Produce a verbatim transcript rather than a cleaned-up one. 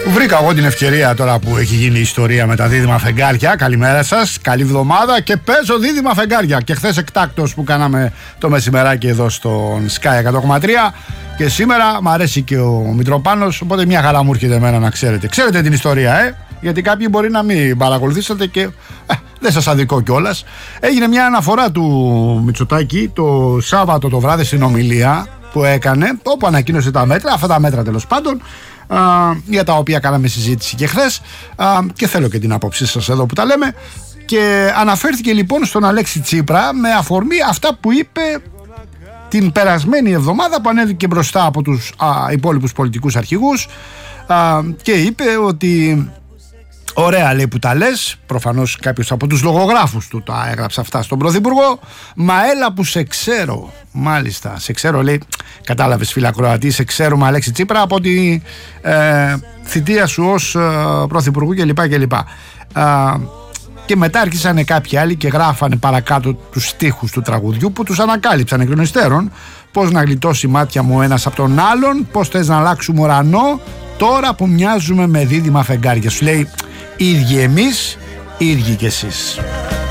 Βρήκα εγώ την ευκαιρία τώρα που έχει γίνει η ιστορία με τα δίδυμα φεγγάρια. Καλημέρα σας, καλή εβδομάδα και παίζω δίδυμα φεγγάρια. Και χθες εκτάκτος που κάναμε το μεσημεράκι εδώ στον Sky εκατό κόμμα τρία. Και σήμερα μ' αρέσει και ο Μητροπάνος, οπότε μια χαρά μου έρχεται εμένα να ξέρετε. Ξέρετε την ιστορία, ε, γιατί κάποιοι μπορεί να μην παρακολουθήσατε και ε, δεν σας αδικώ κιόλας. Έγινε μια αναφορά του Μητσοτάκη το Σάββατο το βράδυ στην ομιλία που έκανε, όπου ανακοίνωσε τα μέτρα, αυτά τα μέτρα τέλος πάντων, α, για τα οποία κάναμε συζήτηση και χθες, α, και θέλω και την άποψή σας εδώ που τα λέμε. Και αναφέρθηκε λοιπόν στον Αλέξη Τσίπρα με αφορμή αυτά που είπε την περασμένη εβδομάδα που ανέβηκε μπροστά από τους α, υπόλοιπους πολιτικούς αρχηγούς, α, και είπε ότι ωραία, λέει, που τα λες. Προφανώς κάποιος από τους λογογράφους του τα έγραψε αυτά στον Πρωθυπουργό. Μα έλα που σε ξέρω. Μάλιστα, σε ξέρω, λέει. Κατάλαβες, φίλε ακροατή, σε ξέρουμε, Αλέξη Τσίπρα, από τη ε, θητεία σου ως ε, Πρωθυπουργού κλπ. κλπ. Ε, και μετά άρχισαν κάποιοι άλλοι και γράφανε παρακάτω τους στίχους του τραγουδιού που τους ανακάλυψαν εκ των υστέρων. Πώς να γλιτώσει μάτια μου ένας από τον άλλον, πώς θες να αλλάξουμε ουρανό, τώρα που μοιάζουμε με δίδυμα φεγγάρια. Σου λέει, ίδιοι εμείς, ίδιοι κι εσείς.